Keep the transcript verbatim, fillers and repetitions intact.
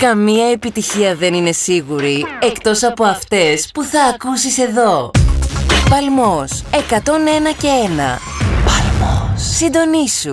Καμία επιτυχία δεν είναι σίγουρη, εκτός από αυτές που θα ακούσεις εδώ. Παλμός εκατόν ένα και ένα. Παλμός. Συντονίσου.